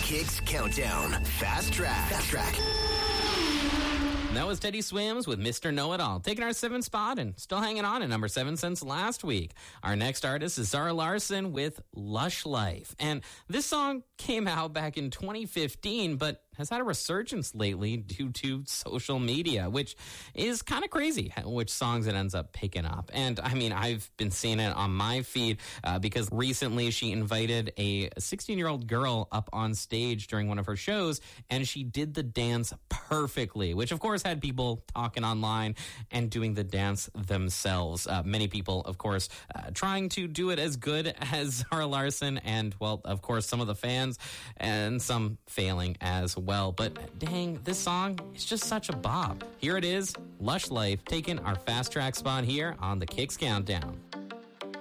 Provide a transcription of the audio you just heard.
Kicks Countdown. Fast Track. Fast Track. That was Teddy Swims with Mr. Know-It-All, taking our 7th spot and still hanging on at number 7 since last week. Our next artist is Zara Larsson with Lush Life. And this song came out back in 2015, but has had a resurgence lately due to social media, which is kind of crazy which songs it ends up picking up. And I mean, I've been seeing it on my feed because recently she invited a 16-year-old girl up on stage during one of her shows, and she did the dance perfectly, which of course had people talking online and doing the dance themselves. Many people, of course, trying to do it as good as Zara Larsson, and well, of course, some of the fans and some failing as well. But dang, this song is just such a bop. Here it is, Lush Life, taking our fast track spot here on the Kicks Countdown.